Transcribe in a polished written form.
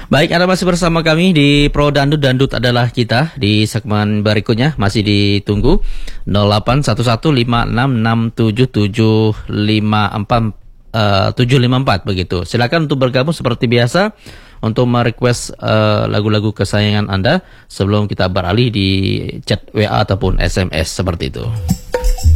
Baik, Anda masih bersama kami di Pro Dandut. Dandut adalah kita. Di segmen berikutnya masih ditunggu 08115667754754 begitu. Silakan untuk bergabung seperti biasa untuk merequest lagu-lagu kesayangan Anda sebelum kita beralih di chat WA ataupun SMS seperti itu.